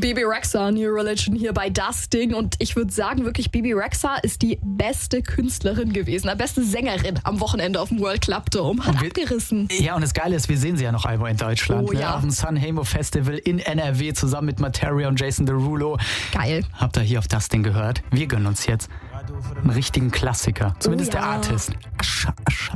Bebe Rexha, New Religion hier bei Das Ding. Und ich würde sagen, wirklich, Bebe Rexha ist die beste Künstlerin gewesen, die beste Sängerin am Wochenende auf dem World Club Dome. Hat abgerissen. Ja, und das Geile ist, wir sehen sie ja noch einmal in Deutschland. Oh, ja. Auf dem Sanremo Festival in NRW zusammen mit Materia und Jason Derulo. Geil. Habt ihr hier auf Das Ding gehört? Wir gönnen uns jetzt einen richtigen Klassiker. Zumindest ja. der Artist. Ascha, Ascha.